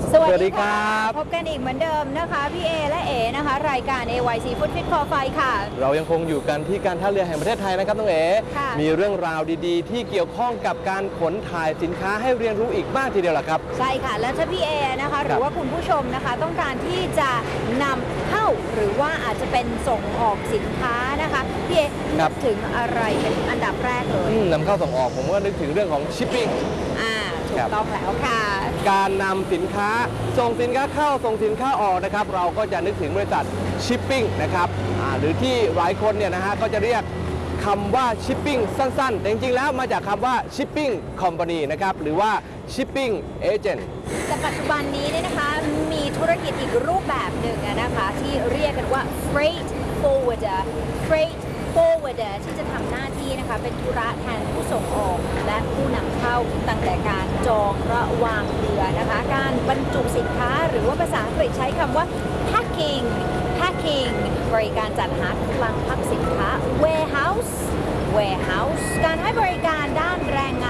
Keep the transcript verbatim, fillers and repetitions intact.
สวัสดีครับพบกันอีกเหมือนเดิมนะคะพี่เอและเอนะคะรายการ เอ วาย ซี Food Fit for Five ค่ะเรายังคงอยู่กันที่การท่าเรือแห่งประเทศไทยนะครับน้องเอ๋มีเรื่องราวดีๆที่เกี่ยวข้องกับการขนถ่ายสินค้าให้เรียนรู้อีกมากทีเดียวล่ะครับใช่ค่ะและถ้าพี่เอนะคะหรือว่าคุณผู้ชมนะคะต้องการที่จะนำเข้าหรือว่าอาจจะเป็นส่งออกสินค้านะคะพี่เอนึกถึงอะไรเป็นอันดับแรกเลยนำเข้าส่งออกผมก็นึกถึงเรื่องของชิปปิ้งอ่าถูกต้องแล้วค่ะการนำสินค้าส่งสินค้าเข้าส่งสินค้าออกนะครับเราก็จะนึกถึงบริษัทชิปปิ้งนะครับหรือที่หลายคนเนี่ยนะฮะก็จะเรียกคำว่าชิปปิ้งสั้นๆแต่จริงๆแล้วมาจากคำว่าชิปปิ้งคอมพานีนะครับหรือว่าชิปปิ้งเอเจนต์แต่ปัจจุบันนี้เนี่ยนะคะมีธุรกิจอีกรูปแบบหนึ่งนะคะที่เรียกกันว่า freight forwarder freight forwarder ที่จะทำหน้าที่นะคะเป็นธุระแทนผู้ส่งออกและผู้นำเข้าตั้งแต่การจองระวางเรือนะคะการบรรจุสินค้าหรือว่าภาษาอังกฤษใช้คำว่า packing packing บริการจัดหาคลังพักสินค้า warehouse warehouse การให้บริการด้านแรงง